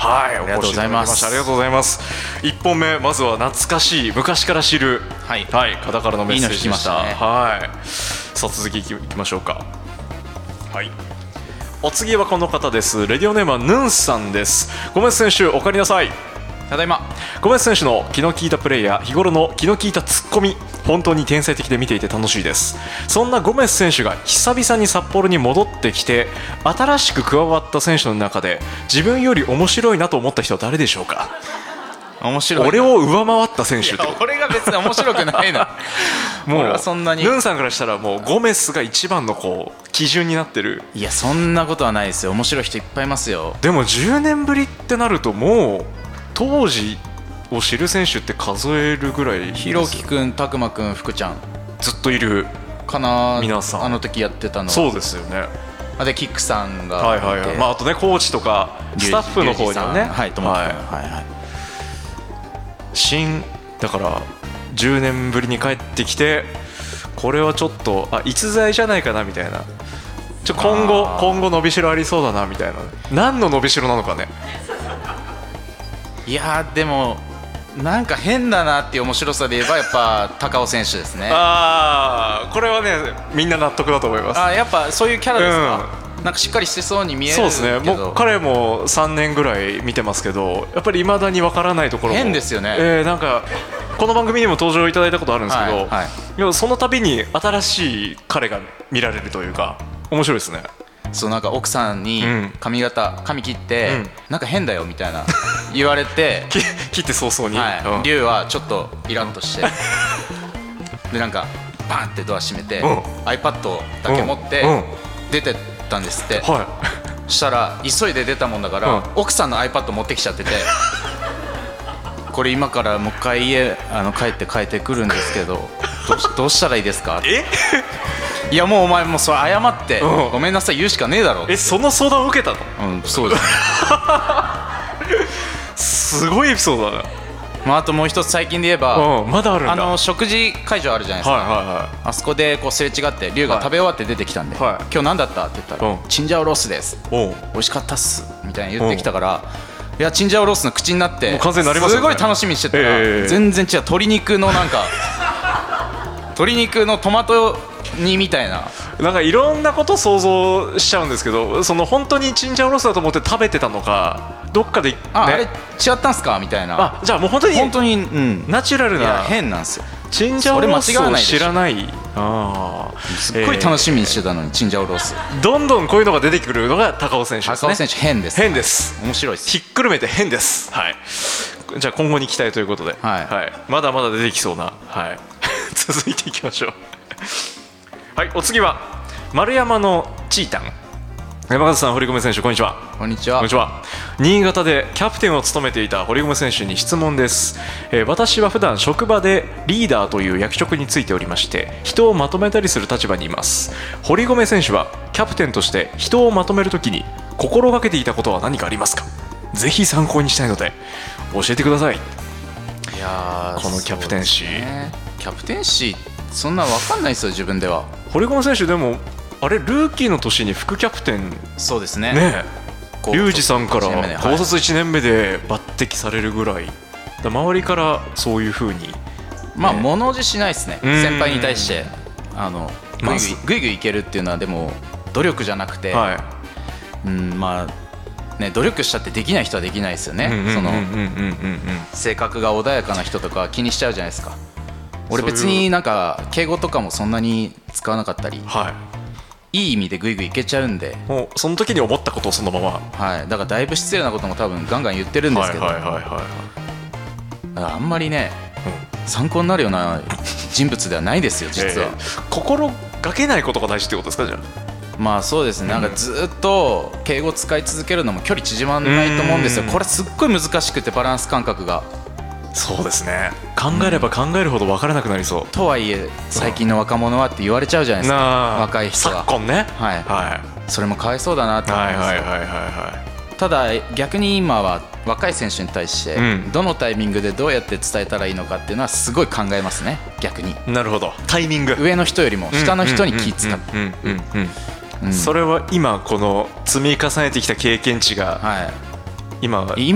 はい、 ありがとうございます。 ありがとうございます。1本目、まずは懐かしい昔から知る、 はい方からのメッセージでした。 いいの聞きましたね。 はい、さあ続きいきましょうか。はい、お次はこの方です。レディオネームはヌンさんです。ゴメス選手、おかえりなさい。 ただいま。 ゴメス選手の気の利いたプレーや日頃の気の利いたツッコミ、本当に天才的で見ていて楽しいです。そんなゴメス選手が久々に札幌に戻ってきて、新しく加わった選手の中で自分より面白いなと思った人は誰でしょうか。 面白い。 俺を上回った選手って。 俺が別に面白くないな。 もう俺はそんなに。 ヌンさんからしたらもうゴメスが一番のこう基準になってる。 いや、そんなことはないですよ。面白い人いっぱいいますよ。 でも10年ぶりってなると、もう当時を知る選手って数えるぐらい。 ひろきくん、たくまくん、福ちゃんずっといるかな。 皆さんあの時やってたの。 そうですよね。 でキックさんがいて、 あとね、コーチとかスタッフの方にもね、新だから10年ぶりに帰ってきて、これはちょっと逸材じゃないかなみたいな。今後伸びしろありそうだなみたいな。何の伸びしろなのかね。 いやでもなんか変だなっていう面白さで言えばやっぱ高尾選手ですね。 これはね、みんな納得だと思います。 やっぱそういうキャラですか。なんかしっかりしてそうに見えるけど。 そうですね。もう彼も3年ぐらい見てますけど、やっぱり未だにわからないところも変ですよね。 なんかこの番組にも登場いただいたことあるんですけど、でもその度に新しい彼が見られるというか、面白いですね。 そう、なんか奥さんに髪切って、なんか変だよみたいな言われて切って早々に、 龍はちょっとイラッとしてでなんかバンってドア閉めて、iPad だけ持って出てったんですって。そしたら急いで出たもんだから、奥さんの iPad 持ってきちゃっててこれ今からもう一回家帰って変えてくるんですけど、どうしたらいいですかって。いやもうお前もうそれ謝ってごめんなさい言うしかねえだろって。 その相談を受けたの？ そうですすごいエピソードだな。 あともう一つ最近で言えば、 まだあるんだ。 食事会場あるじゃないですか。あそこでこうすれ違って龍が食べ終わって出てきたんで、今日何だったって言ったら、チンジャオロースです、美味しかったっすみたいに言ってきたから、いやチンジャオロースの口になってすごい楽しみにしてたら、全然違う。鶏肉のトマト煮みたいな。 なんかいろんなこと想像しちゃうんですけど、その本当にチンジャオロースだと思って食べてたのか、どっかで、 あれ違ったんすかみたいな。 じゃあもう本当にナチュラルな。 変なんですよ。 チンジャオロースを知らない。 すっごい楽しみにしてたのに、チンジャオロース。 どんどんこういうのが出てくるのが高尾選手ですね。 高尾選手変です。 変です。 面白いです。 ひっくるめて変です。じゃあ今後に期待ということで、まだまだ出てきそうな。続いていきましょう。お次は丸山のチータン。山形さん、堀米選手、こんにちは。 こんにちは。 新潟でキャプテンを務めていた堀米選手に質問です。私は普段職場でリーダーという役職についておりまして、人をまとめたりする立場にいます。堀米選手はキャプテンとして人をまとめるときに心がけていたことは何かありますか？ぜひ参考にしたいので教えてください。 いやこのキャプテンシー、 キャプテンシーそんな分かんないですよ、自分では。 堀米選手でもあれ、ルーキーの年に副キャプテン。 そうですね。 リュウジさんから高卒1年目で抜擢されるぐらい、周りからそういう風に、 物おじしないですね。先輩に対してぐいぐいいけるっていうのは、でも努力じゃなくて、努力したってできない人はできないですよね。性格が穏やかな人とか気にしちゃうじゃないですか。俺別になんか敬語とかもそんなに使わなかったり、いい意味でグイグイいけちゃうんで、 もうその時に思ったことをそのまま、 だからだいぶ失礼なことも多分ガンガン言ってるんですけど、だからあんまりね、参考になるような人物ではないですよ、実は。 心がけないことが大事ってことですか？じゃあそうですね。なんかずっと敬語使い続けるのも距離縮まらないと思うんですよ。これすっごい難しくて、バランス感覚が。 そうですね。考えれば考えるほど分からなくなりそう。 とはいえ最近の若者はって言われちゃうじゃないですか、若い人は。 昨今ね。 それもかわいそうだなって思いますよ。ただ逆に今は若い選手に対してどのタイミングでどうやって伝えたらいいのかっていうのはすごい考えますね、逆に。 なるほど。タイミング、 上の人よりも下の人に気使う。 それは今この積み重ねてきた経験値が、今